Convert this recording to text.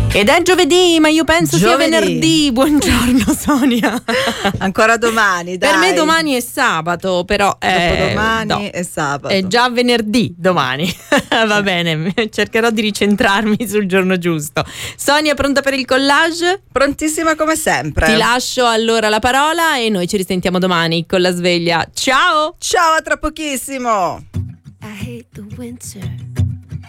Ed è giovedì, ma io penso sia venerdì. Buongiorno Sonia. Ancora domani, dai. Per me domani è sabato, però dopodomani è sabato. È già venerdì domani. Va bene, cercherò di ricentrarmi sul giorno giusto. Sonia, pronta per il collage? Prontissima come sempre. Ti lascio allora la parola e noi ci risentiamo domani con la sveglia. Ciao! Ciao, a tra pochissimo. I hate the winter.